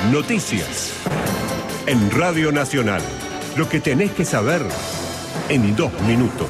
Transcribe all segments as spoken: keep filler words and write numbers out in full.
Noticias. En Radio Nacional. Lo que tenés que saber en dos minutos.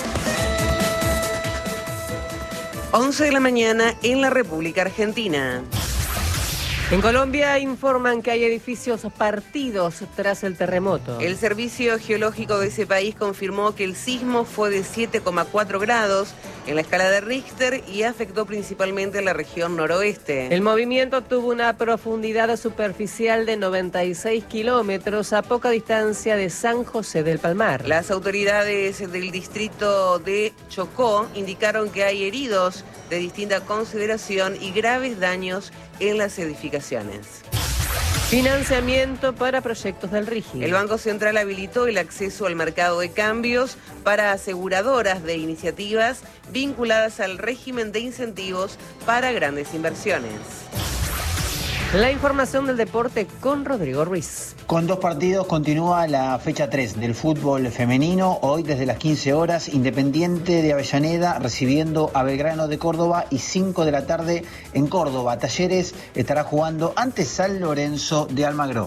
once de la mañana en la República Argentina. En Colombia informan que hay edificios partidos tras el terremoto. El Servicio Geológico de ese país confirmó que el sismo fue de siete coma cuatro grados en la escala de Richter y afectó principalmente a la región noroeste. El movimiento tuvo una profundidad superficial de noventa y seis kilómetros a poca distancia de San José del Palmar. Las autoridades del distrito de Chocó indicaron que hay heridos de distinta consideración y graves daños en las edificaciones. Financiamiento para proyectos del RIGI. El Banco Central habilitó el acceso al mercado de cambios para aseguradoras de iniciativas vinculadas al régimen de incentivos para grandes inversiones. La información del deporte con Rodrigo Ruiz. Con dos partidos continúa la fecha tres del fútbol femenino. Hoy desde las quince horas, Independiente de Avellaneda recibiendo a Belgrano de Córdoba y cinco de la tarde en Córdoba. Talleres estará jugando ante San Lorenzo de Almagro.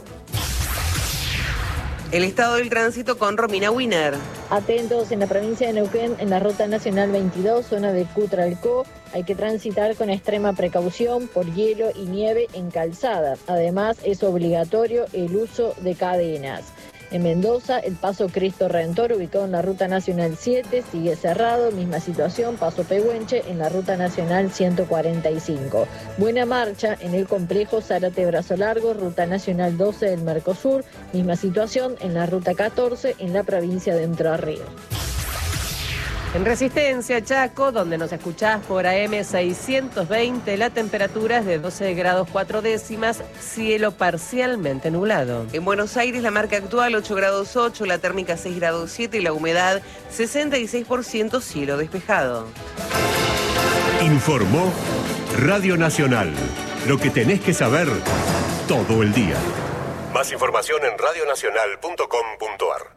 El estado del tránsito con Romina Winer. Atentos en la provincia de Neuquén, en la ruta nacional veintidós, zona de Cutralcó. Hay que transitar con extrema precaución por hielo y nieve en calzada. Además, es obligatorio el uso de cadenas. En Mendoza, el paso Cristo Redentor, ubicado en la ruta nacional siete, sigue cerrado. Misma situación, paso Pehuenche, en la ruta nacional ciento cuarenta y cinco. Buena marcha en el complejo Zárate Brazo Largo, ruta nacional doce del Mercosur. Misma situación en la ruta catorce, en la provincia de Entre Ríos. En Resistencia, Chaco, donde nos escuchás por A M seiscientos veinte, la temperatura es de doce grados cuatro décimas, cielo parcialmente nublado. En Buenos Aires, la marca actual ocho grados ocho, la térmica seis grados siete y la humedad sesenta y seis por ciento, cielo despejado. Informó Radio Nacional. Lo que tenés que saber todo el día. Más información en radio nacional punto com punto ar.